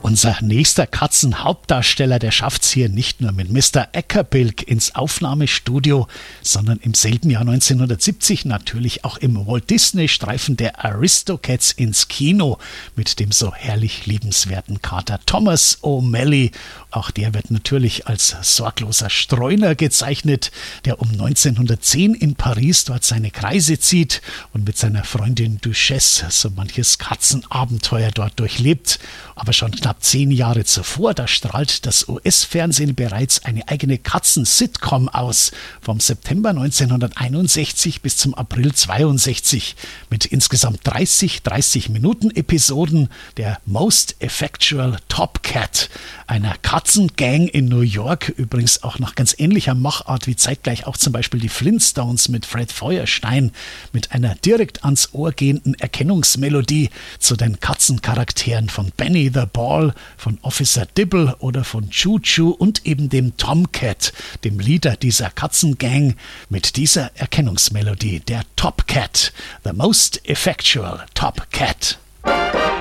Unser nächster Katzenhauptdarsteller, der schafft's hier nicht nur mit Mr. Eckerbilk ins Aufnahmestudio, sondern im selben Jahr 1970 natürlich auch im Walt-Disney-Streifen der Aristocats ins Kino mit dem so herrlich liebenswerten Kater Thomas O'Malley. Auch der wird natürlich als sorgloser Streuner gezeichnet, der um 1910 in Paris dort seine Kreise zieht und mit seiner Freundin Duchesse so manches Katzenabenteuer dort durchlebt. Aber schon knapp 10 Jahre zuvor, da strahlt das US-Fernsehen bereits eine eigene Katzen-Sitcom aus, vom September 1961 bis zum April 62, mit insgesamt 30 Minuten Episoden der Most Effectual Top Cat, einer Katzengang in New York, übrigens auch nach ganz ähnlicher Machart wie zeitgleich auch zum Beispiel die Flintstones mit Fred Feuerstein, mit einer direkt ans Ohr gehenden Erkennungsmelodie zu den Katzencharakteren von Benny the Ball, von Officer Dibble oder von Choo Choo und eben dem Tomcat, dem Leader dieser Katzengang, mit dieser Erkennungsmelodie, der Top Cat, The Most Effectual Top Cat.